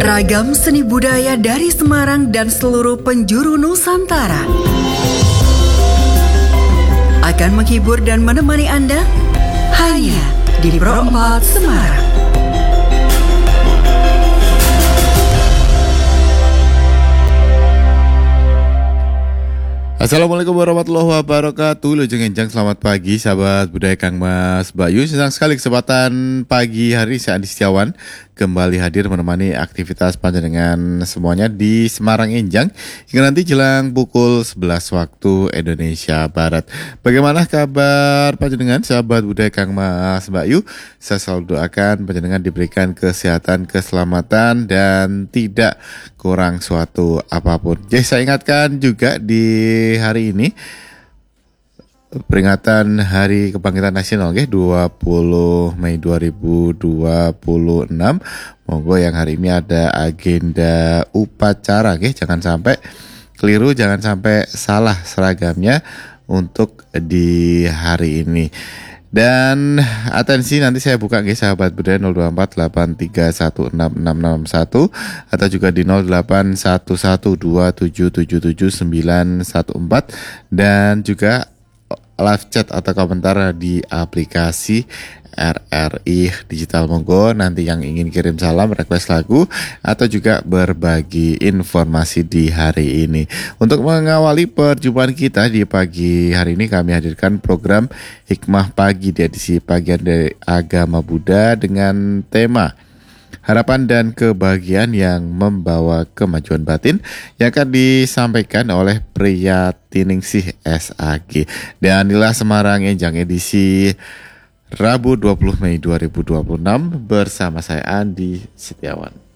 Ragam seni budaya dari Semarang dan seluruh penjuru Nusantara akan menghibur dan menemani Anda hanya di Pro 4 Semarang. Assalamualaikum warahmatullahi wabarakatuh. Lujeng-enjang selamat pagi sahabat budaya Kang Mas Bayu. Senang sekali kesempatan pagi hari saya Andi Setiawan kembali hadir menemani aktivitas panjenengan semuanya di Semarang Enjang hingga nanti jelang pukul 11 waktu Indonesia Barat. Bagaimana kabar panjenengan sahabat budaya Kang Mas Bayu? Saya selalu doakan panjenengan diberikan kesehatan, keselamatan dan tidak kurang suatu apapun. Jadi saya ingatkan juga di hari ini peringatan Hari Kebangkitan Nasional 20 Mei 2026. Monggo yang hari ini ada agenda upacara jangan sampai keliru, jangan sampai salah seragamnya untuk di hari ini. Dan atensi nanti saya buka sahabat budaya 02483166661 atau juga di 081127777914 dan juga live chat atau komentar di aplikasi RRI Digital. Monggo nanti yang ingin kirim salam, request lagu atau juga berbagi informasi di hari ini. Untuk mengawali perjumpaan kita di pagi hari ini kami hadirkan program Hikmah Pagi di edisi Pagian dari Agama Buddha dengan tema Harapan dan Kebahagiaan yang Membawa Kemajuan Batin yang akan disampaikan oleh Priyatiningsih SAG. Dan inilah Semarang Enjang edisi Rabu 20 Mei 2026 bersama saya Andi Setiawan.